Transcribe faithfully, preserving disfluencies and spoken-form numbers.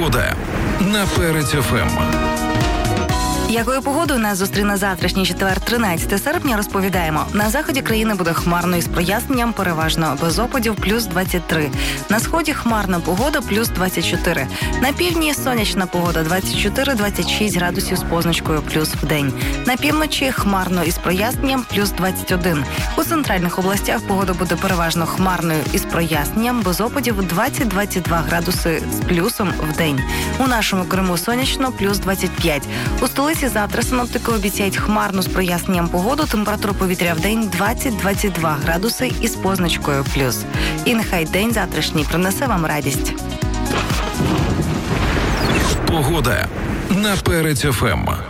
Погода на Перець еф ем. Якою погодою нас зустріне завтрашній четвер, тринадцяте серпня, розповідаємо. На заході країни буде хмарно із проясненням, переважно без опадів, плюс двадцять три. На сході хмарна погода, плюс двадцять чотири. На півдні сонячна погода, двадцять чотири - двадцять шість градусів з позначкою плюс в день. На півночі хмарно із проясненням, плюс двадцять один. У центральних областях погода буде переважно хмарною із проясненням, без опадів, двадцять - двадцять два градуси з плюсом в день. У нашому Криму сонячно, плюс двадцять п'ять. У столиці завтра синоптики обіцяють хмарну з проясненням погоду, температура повітря в день двадцять - двадцять два градуси із позначкою плюс. І нехай день завтрашній принесе вам радість. Погода на Перець еф ем.